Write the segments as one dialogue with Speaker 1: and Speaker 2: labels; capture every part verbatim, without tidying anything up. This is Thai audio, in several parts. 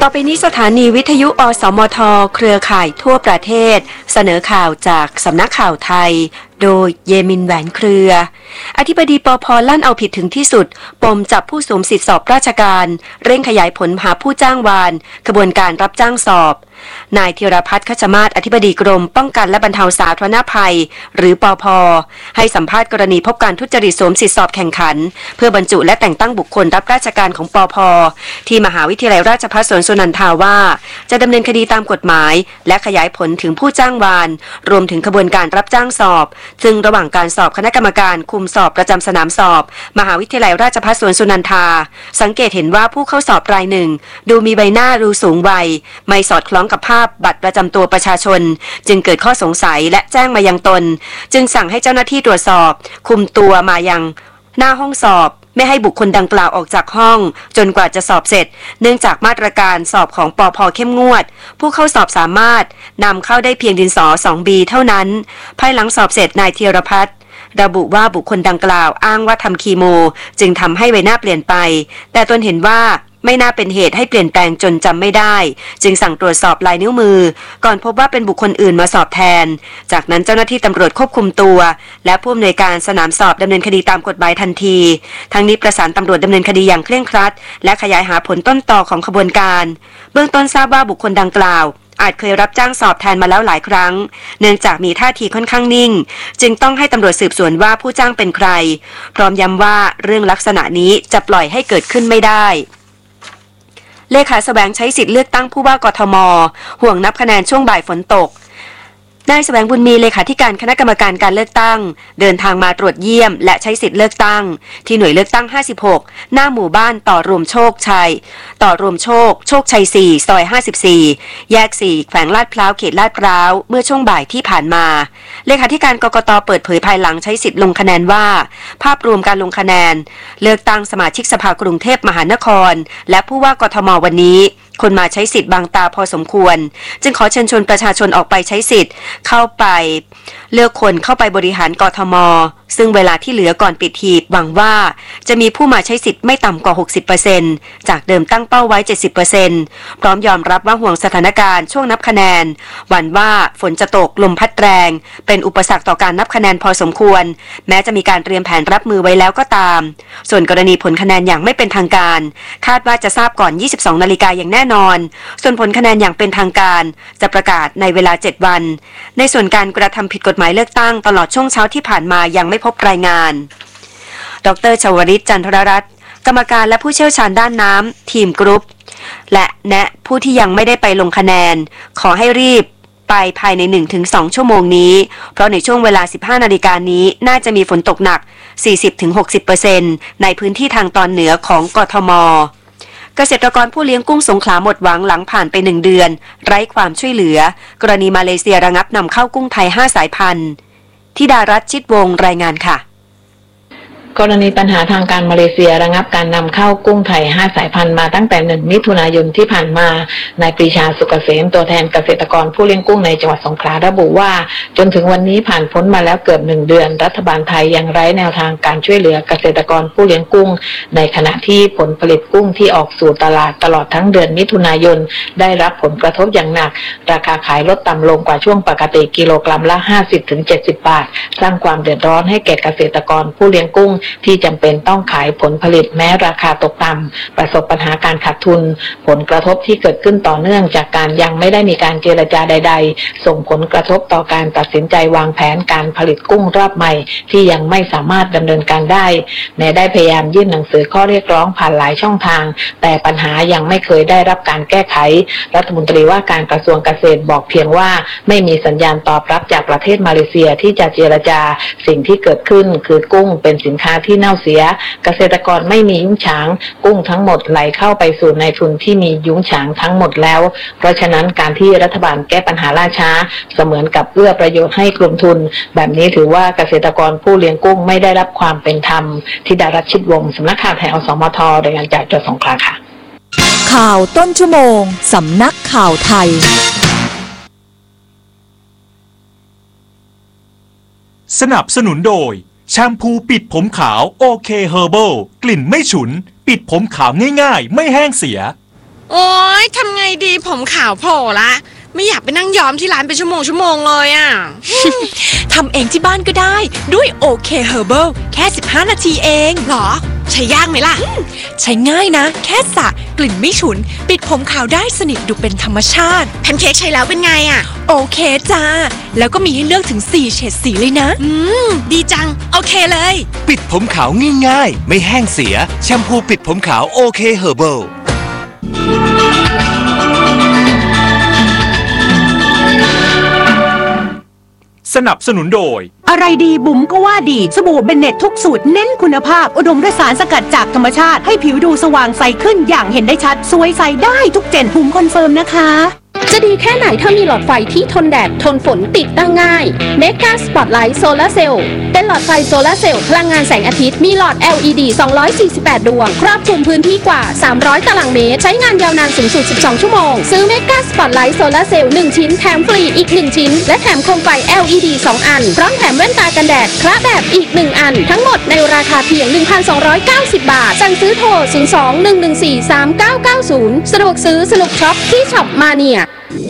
Speaker 1: อไปนี้สถานีวิทยุอสมทเครือข่ายทั่วประเทศเสนอข่าวจากสำนักข่าวไทยโดยเยมินแหวนเครืออธิบดีปภ.ลั่นเอาผิดถึงที่สุดปมจับผู้สวมสิทธิสอบราชการเร่งขยายผลหาผู้จ้างวานขบวนการรับจ้างสอบนายธีรพัฒน์คัชมาศอธิบดีกรมป้องกันและบรรเทาสาธารณภัยหรือปภ.ให้สัมภาษณ์กรณีพบการทุจริตสวมสิทธิสอบแข่งขันเพื่อบรรจุและแต่งตั้งบุคคลรับราชการของปภ.ที่มหาวิทยาลัยราชภัฏสวนสุนันทาว่าจะดำเนินคดีตามกฎหมายและขยายผลถึงผู้จ้างวานรวมถึงขบวนการรับจ้างสอบซึ่งระหว่างการสอบคณะกรรมการคุมสอบประจำสนามสอบมหาวิทยาลัยราชภัฏสวนสุนันทาสังเกตเห็นว่าผู้เข้าสอบรายหนึ่งดูมีใบหน้าดูสูงวัยไม่สอดคล้องกับภาพบัตรประจำตัวประชาชนจึงเกิดข้อสงสัยและแจ้งมายังตนจึงสั่งให้เจ้าหน้าที่ตรวจสอบคุมตัวมายังหน้าห้องสอบไม่ให้บุคคลดังกล่าวออกจากห้องจนกว่าจะสอบเสร็จเนื่องจากมาตรการสอบของปภ.เข้มงวดผู้เข้าสอบสามารถนำเข้าได้เพียงดินสอ สองบี เท่านั้นภายหลังสอบเสร็จนายธีรพัฒน์ระบุว่าบุคคลดังกล่าวอ้างว่าทำคีโมจึงทำให้ใบหน้าเปลี่ยนไปแต่ตนเห็นว่าไม่น่าเป็นเหตุให้เปลี่ยนแปลงจนจำไม่ได้จึงสั่งตรวจสอบลายนิ้วมือก่อนพบว่าเป็นบุคคลอื่นมาสอบแทนจากนั้นเจ้าหน้าที่ตำรวจควบคุมตัวและผู้อำนวยการสนามสอบดำเนินคดีตามกฎหมายทันทีทั้งนี้ประสานตำรวจดำเนินคดีอย่างเคร่งครัดและขยายหาผลต้นตอของขบวนการเบื้องต้นทราบว่าบุคคลดังกล่าวอาจเคยรับจ้างสอบแทนมาแล้วหลายครั้งเนื่องจากมีท่าทีค่อนข้างนิ่งจึงต้องให้ตำรวจสืบสวนว่าผู้จ้างเป็นใครพร้อมย้ำว่าเรื่องลักษณะนี้จะปล่อยให้เกิดขึ้นไม่ได้เลขาแสวงใช้สิทธิ์เลือกตั้งผู้ว่ากทมห่วงนับคะแนนช่วงบ่ายฝนตกนายแสวงบุญมีเลขาธิการคณะกรรมการการเลือกตั้งเดินทางมาตรวจเยี่ยมและใช้สิทธิ์เลือกตั้งที่หน่วยเลือกตั้งห้าสิบหกหน้าหมู่บ้านต่อรวมโชคชัยต่อรวมโชคโชคชัยสี่ซอยห้าสิบสี่แยกสี่แขวงลาดพร้าวเขตลาดพร้าวเมื่อช่วงบ่ายที่ผ่านมาเลขาธิการกกต.เปิดเผยภายหลังใช้สิทธิ์ลงคะแนนว่าภาพรวมการลงคะแนนเลือกตั้งสมาชิกสภากรุงเทพมหานครและผู้ว่ากทมวันนี้คนมาใช้สิทธิ์บางตาพอสมควรจึงขอเชิญชวนประชาชนออกไปใช้สิทธิ์เข้าไปเลือกคนเข้าไปบริหารกทมซึ่งเวลาที่เหลือก่อนปิดหีบหวังว่าจะมีผู้มาใช้สิทธิ์ไม่ต่ำกว่า หกสิบเปอร์เซ็นต์ จากเดิมตั้งเป้าไว้ เจ็ดสิบเปอร์เซ็นต์ พร้อมยอมรับว่าห่วงสถานการณ์ช่วงนับคะแนนหวั่นว่าฝนจะตกลมพัดแรงเป็นอุปสรรคต่อการนับคะแนนพอสมควรแม้จะมีการเตรียมแผนรับมือไว้แล้วก็ตามส่วนกรณีผลคะแนนอย่างไม่เป็นทางการคาดว่าจะทราบก่อน ยี่สิบสองนาฬิกาอย่างแน่นอนส่วนผลคะแนนอย่างเป็นทางการจะประกาศในเวลาเจ็ดวันในส่วนการกระทำผิดกฎหมายเลือกตั้งตลอดช่วงเช้าที่ผ่านมายังไม่พบรายงานดร.ชวริต จันทรรัตน์กรรมการและผู้เชี่ยวชาญด้านน้ำทีมกรุ๊ปและแนะผู้ที่ยังไม่ได้ไปลงคะแนนขอให้รีบไปภายใน หนึ่งถึงสอง ชั่วโมงนี้เพราะในช่วงเวลา สิบห้านาฬิกานี้น่าจะมีฝนตกหนัก สี่สิบถึงหกสิบเปอร์เซ็นต์ ในพื้นที่ทางตอนเหนือของกทมเกษตรกรผู้เลี้ยงกุ้งสงขลาหมดหวังหลังผ่านไปหนึ่งเดือนไร้ความช่วยเหลือกรณีมาเลเซียระงับนำเข้ากุ้งไทยห้าสายพันธุ์ธิดารัตน์ชิดวงรายงานค่ะ
Speaker 2: กรณีปัญหาทางการมาเลเซียระงับการนำเข้ากุ้งไทยห้าสายพันธุ์มาตั้งแต่หนึ่งมิถุนายนที่ผ่านมานายปรีชาสุกเกษมตัวแทนเกษตรกรผู้เลี้ยงกุ้งในจังหวัดสงขลาระบุว่าจนถึงวันนี้ผ่านพ้นมาแล้วเกือบหนึ่งเดือนรัฐบาลไทยยังไร้แนวทางการช่วยเหลือเกษตรกรผู้เลี้ยงกุ้งในขณะที่ผลผลิตกุ้งที่ออกสู่ตลาดตลอดทั้งเดือนมิถุนายนได้รับผลกระทบอย่างหนักราคาขายลดต่ำลงกว่าช่วงปกติกิโลกรัมละ ห้าสิบถึงเจ็ดสิบ บาทสร้างความเดือดร้อนให้แก่เกษตรกรผู้เลี้ยงกุ้งที่จำเป็นต้องขายผลผลิตแม้ราคาตกต่ำประสบปัญหาการขาดทุนผลกระทบที่เกิดขึ้นต่อเนื่องจากการยังไม่ได้มีการเจรจาใดๆส่งผลกระทบต่อการตัดสินใจวางแผนการผลิตกุ้งรอบใหม่ที่ยังไม่สามารถดำเนินการได้แม้ได้พยายามยื่นหนังสือข้อเรียกร้องผ่านหลายช่องทางแต่ปัญหายังไม่เคยได้รับการแก้ไขรัฐมนตรีว่าการกระทรวงเกษตรบอกเพียงว่าไม่มีสัญญาณตอบรับจากประเทศมาเลเซียที่จะเจรจาสิ่งที่เกิดขึ้นคือกุ้งเป็นสินค้าที่เน่าเสียเกษตรกรไม่มียุ้งฉางกุ้งทั้งหมดไหลเข้าไปสู่นายทุนที่มียุ้งฉางทั้งหมดแล้วเพราะฉะนั้นการที่รัฐบาลแก้ปัญหาล่าช้าเสมือนกับเอื้อประโยชน์ให้กลุ่มทุนแบบนี้ถือว่าเกษตรกรผู้เลี้ยงกุ้งไม่ได้รับความเป็นธรรมธิดารัตน์ชิดวงศ์สำนักข่าวไทยอสมทรายงานจากจังหวัดสงขลาค่ะ
Speaker 3: ข่าวต้นชั่วโมงสำนักข่าวไทย
Speaker 4: สนับสนุนโดยแชมพูปิดผมขาวโอเคเฮอร์เบิลกลิ่นไม่ฉุนปิดผมขาวง่ายๆไม่แห้งเสีย
Speaker 5: โอ๊ยทำไงดีผมขาวโผล่ละไม่อยากไปนั่งย้อมที่ร้านเป็นชั่วโมงชั่วโมงเลยอ่ะ
Speaker 6: ทำเองที่บ้านก็ได้ด้วยโอเคเฮอร์เบิลแค่สิบห้านาทีเอง
Speaker 5: หรอใช้ยากไหมล่ะ
Speaker 6: ใช้ง่ายนะแค่สระกลิ่นไม่ฉุนปิดผมขาวได้สนิทดูเป็นธรรมชาติ
Speaker 5: แพนเค้กใช้แล้วเป็นไงอ่ะ
Speaker 6: โอเคจ้าแล้วก็มีให้เลือกถึงสี่เฉดสีเลยนะ
Speaker 5: อืมดีจังโอเคเลย
Speaker 7: ปิดผมขาวง่ายๆไม่แห้งเสียแชมพูปิดผมขาวโอเคเฮอร์เบิล
Speaker 4: สนับสนุนโดย
Speaker 8: อะไรดีบุ๋มก็ว่าดีสบู่เบนเน็ตทุกสูตรเน้นคุณภาพอุดมด้วยสารสกัดจากธรรมชาติให้ผิวดูสว่างใสขึ้นอย่างเห็นได้ชัดสวยใสได้ทุกเจนบุ๋มคอนเฟิร์มนะคะ
Speaker 9: จะดีแค่ไหนถ้ามีหลอดไฟที่ทนแดดทนฝนติดตั้งง่าย Mega Spotlight Solar Cell เป็นหลอดไฟโซลาร์เซลล์พลังงานแสงอาทิตย์มีหลอด แอล อี ดี สองร้อยสี่สิบแปด ดวงครอบคลุมพื้นที่กว่าสามร้อยตารางเมตรใช้งานยาวนานสูงสุดสิบสองชั่วโมงซื้อ Mega Spotlight Solar Cell หนึ่งชิ้นแถมฟรีอีกหนึ่งชิ้นและแถมโคมไฟ แอล อี ดี สอง อันพร้อมแถมแว่นตากันแดดคละแบบอีกหนึ่งอันทั้งหมดในราคาเพียง หนึ่งพันสองร้อยเก้าสิบ บาทสั่งซื้อโทรศูนย์ สอง หนึ่ง หนึ่ง สี่ สาม เก้า เก้า ศูนย์สะดวกซื้อสนุกช็อปที่ช็อปมาเนีย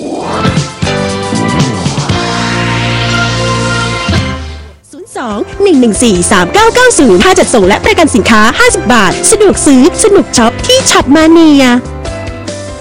Speaker 8: สอง หนึ่ง หนึ่ง สี่ สาม เก้า เก้า ศูนย์ค่าจัดส่งและประกันสินค้าห้าสิบบาทสะดวกซื้อสนุกช็อปที่ช็อปมาเนีย